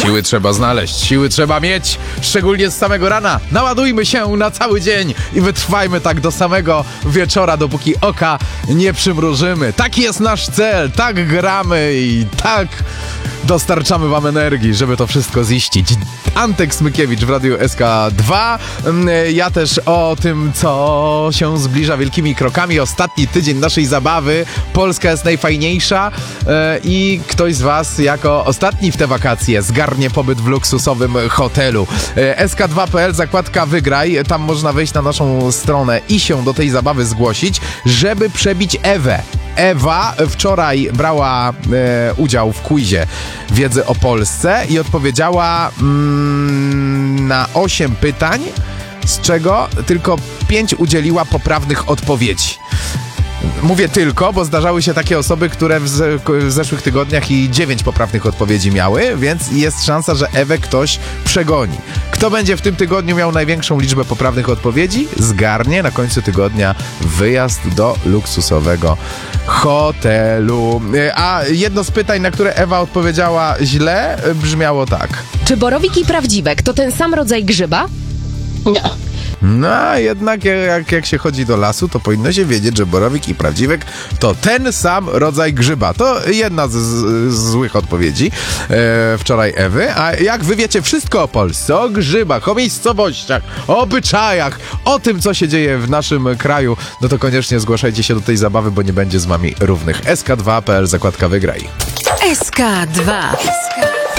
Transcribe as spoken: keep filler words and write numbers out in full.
Siły trzeba znaleźć, siły trzeba mieć, szczególnie z samego rana. Naładujmy się na cały dzień i wytrwajmy tak do samego wieczora, dopóki oka nie przymrużymy. Taki jest nasz cel, tak gramy i tak dostarczamy wam energii, żeby to wszystko ziścić. Antek Smykiewicz w Radiu S K dwa. Ja też o tym, co się zbliża wielkimi krokami. Ostatni tydzień naszej zabawy. Polska jest najfajniejsza i ktoś z was jako ostatni w te wakacje zgarnie pobyt w luksusowym hotelu. S K dwa kropka p l, zakładka Wygraj. Tam można wejść na naszą stronę i się do tej zabawy zgłosić, żeby przebić Ewę. Ewa wczoraj brała e, udział w quizie wiedzy o Polsce i odpowiedziała mm, na osiem pytań, z czego tylko pięć udzieliła poprawnych odpowiedzi. Mówię tylko, bo zdarzały się takie osoby, które w, z, w zeszłych tygodniach i dziewięć poprawnych odpowiedzi miały, więc jest szansa, że Ewę ktoś przegoni. Kto będzie w tym tygodniu miał największą liczbę poprawnych odpowiedzi, zgarnie na końcu tygodnia wyjazd do luksusowego hotelu. A jedno z pytań, na które Ewa odpowiedziała źle, brzmiało tak. Czy borowik i prawdziwek to ten sam rodzaj grzyba? Nie. No, a jednak jak, jak się chodzi do lasu, to powinno się wiedzieć, że borowik i prawdziwek to ten sam rodzaj grzyba. To jedna z, z, z złych odpowiedzi e, wczoraj Ewy. A jak wy wiecie wszystko o Polsce, o grzybach, o miejscowościach, o obyczajach, o tym, co się dzieje w naszym kraju, no to koniecznie zgłaszajcie się do tej zabawy, bo nie będzie z wami równych. S K dwa kropka p l, zakładka Wygraj. S K dwa.